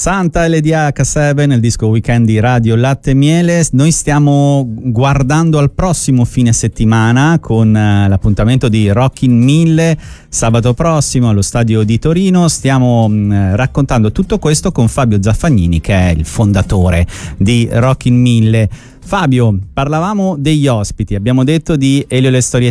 Santa LDH7 nel disco Weekend di Radio Latte e Miele. Noi stiamo guardando al prossimo fine settimana con l'appuntamento di Rockin' 1000 sabato prossimo allo stadio di Torino. Stiamo raccontando tutto questo con Fabio Zaffagnini, che è il fondatore di Rockin' 1000. Fabio, parlavamo degli ospiti, abbiamo detto di Elio Le Storie